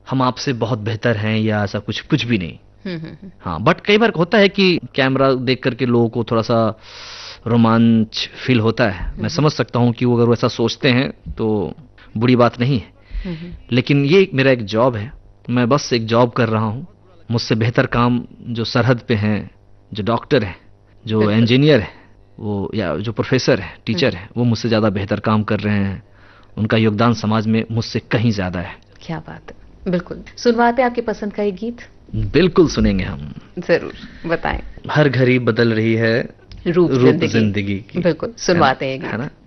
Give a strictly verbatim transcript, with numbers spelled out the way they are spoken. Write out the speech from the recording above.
हम आपसे बहुत बेहतर हैं या ऐसा कुछ कुछ भी नहीं। हम्म हम्म हम्म, हाँ, बट कई बार होता है कि कैमरा देख करके लोगों को थोड़ा सा रोमांच फील होता है। मैं समझ सकता हूँ कि वो अगर वैसा सोचते हैं तो बुरी बात नहीं है, हम्म, हम्म, लेकिन ये एक मेरा एक जॉब है। मैं बस एक जॉब कर रहा हूँ। मुझसे बेहतर काम जो सरहद पे हैं, जो डॉक्टर है, जो बिल्कुल। इंजीनियर है, वो या जो प्रोफेसर है, हम्म, टीचर है, वो मुझसे ज़्यादा बेहतर काम कर रहे हैं। उनका योगदान समाज में मुझसे कहीं ज़्यादा है। क्या बात है, बिल्कुल। सुनवाते हैं आपकी पसंद का एक गीत? बिल्कुल सुनेंगे हम। जरूर, बताएं। हर घड़ी बदल रही है रूप रूप जिंदगी, जिंदगी की, बिल्कुल है ना, सुनवाते हैं ये है गीत। ना।